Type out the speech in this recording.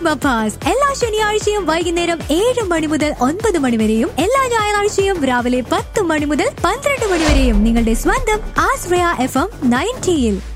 മപ്പാസ് എല്ലാ ശനിയാഴ്ചയും വൈകുന്നേരം 7 മണി മുതൽ 9 മണി വരെയും എല്ലാ ഞായറാഴ്ചയും രാവിലെ 10 മണി മുതൽ 12 മണി വരെയും നിങ്ങളുടെ സ്വന്തം ആശ്രയ FM 90-യിൽ